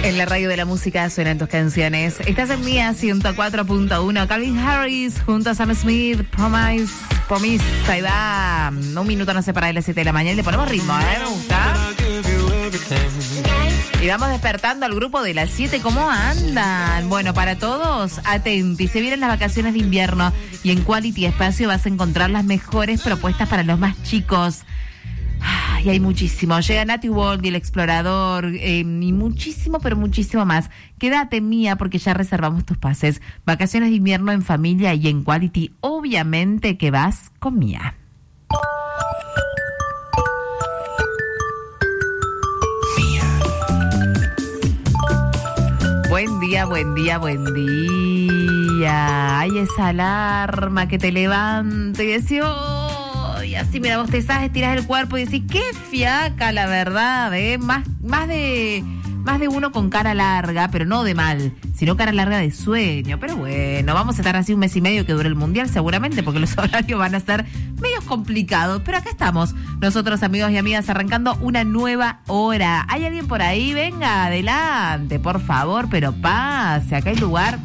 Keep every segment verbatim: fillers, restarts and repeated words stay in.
En la radio de la música suenan tus canciones. Estás en Mía ciento cuatro punto uno. Calvin Harris junto a Sam Smith. Promise, Promise. Ahí va. Un minuto no se para de las siete de la mañana y le ponemos ritmo, ¿eh? Me gusta. Y vamos despertando al grupo de las siete. ¿Cómo andan? Bueno, para todos, atenti. Se vienen las vacaciones de invierno y en Quality Espacio vas a encontrar las mejores propuestas para los más chicos. Y hay muchísimo. Llega Nati Woldy, el explorador, eh, y muchísimo, pero muchísimo más. Quédate, Mía, porque ya reservamos tus pases. Vacaciones de invierno en familia y en Quality. Obviamente que vas con Mía. Buen día, buen día, buen día. Ay, esa alarma que te levanta y decís, oh, y así, mira, vos te sabes, estiras el cuerpo y decís, qué fiaca, la verdad, ¿eh? Más, más de, más de uno con cara larga, pero no de mal, sino cara larga de sueño. Pero bueno, vamos a estar así un mes y medio que dure el mundial seguramente, porque los horarios van a ser medios complicados. Pero acá estamos, nosotros, amigos y amigas, arrancando una nueva hora. ¿Hay alguien por ahí? Venga, adelante, por favor, pero pase, acá hay lugar.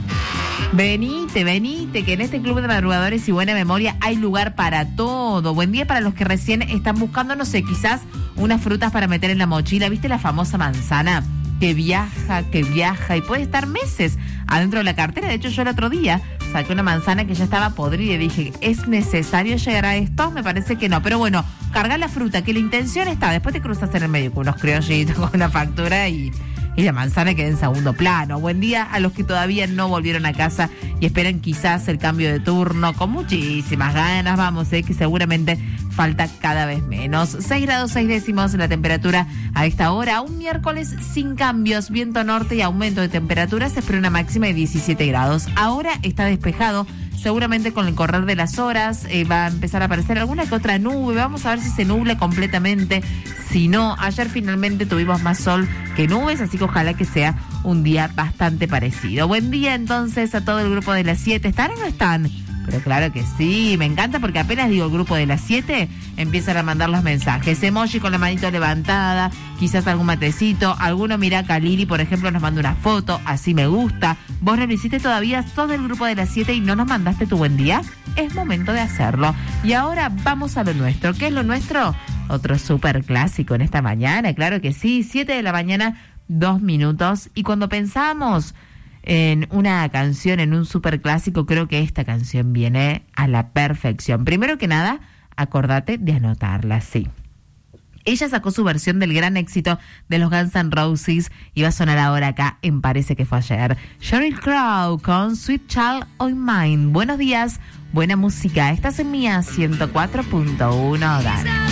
Venite, venite, que en este club de madrugadores y buena memoria hay lugar para todo. Buen día para los que recién están buscando, no sé, quizás unas frutas para meter en la mochila. ¿Viste la famosa manzana? Que viaja, que viaja y puede estar meses adentro de la cartera. De hecho, yo el otro día saqué una manzana que ya estaba podrida y dije, ¿es necesario llegar a esto? Me parece que no. Pero bueno, cargar la fruta, que la intención está. Después te cruzas en el medio con unos criollitos, con una factura y... y la manzana queda en segundo plano. Buen día a los que todavía no volvieron a casa y esperan quizás el cambio de turno con muchísimas ganas. Vamos, eh, que seguramente falta cada vez menos. seis grados seis décimos la temperatura a esta hora. Un miércoles sin cambios, viento norte y aumento de temperatura. Se espera una máxima de diecisiete grados. Ahora está despejado. Seguramente con el correr de las horas eh, va a empezar a aparecer alguna que otra nube. Vamos a ver si se nubla completamente. Si no, ayer finalmente tuvimos más sol que nubes, así que ojalá que sea un día bastante parecido. Buen día entonces a todo el grupo de las siete. ¿Están o no están? Pero claro que sí, me encanta porque apenas digo el grupo de las siete, empiezan a mandar los mensajes. Emoji con la manito levantada, quizás algún matecito. Alguno, mira, Kalili, por ejemplo, nos manda una foto, así me gusta. Vos no lo hiciste todavía, sos del grupo de las siete y no nos mandaste tu buen día. Es momento de hacerlo. Y ahora vamos a lo nuestro. ¿Qué es lo nuestro? Otro súper clásico en esta mañana, claro que sí. siete de la mañana, dos minutos. Y cuando pensamos en una canción, en un súper clásico, creo que esta canción viene a la perfección. Primero que nada, acordate de anotarla, sí. Ella sacó su versión del gran éxito de los Guns N' Roses y va a sonar ahora acá en Parece que fue ayer. Sheryl Crow con Sweet Child of Mine. Buenos días, buena música. Estás en Mía ciento cuatro punto uno. Dale.